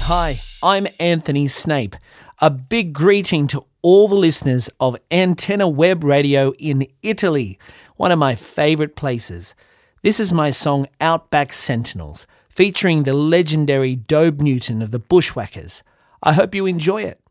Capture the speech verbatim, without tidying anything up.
Hi, I'm Anthony Snape. A big greeting to all the listeners of Antenna Web Radio in Italy, one of my favourite places. This is my song Outback Sentinels, featuring the legendary Dobe Newton of the Bushwhackers. I hope you enjoy it.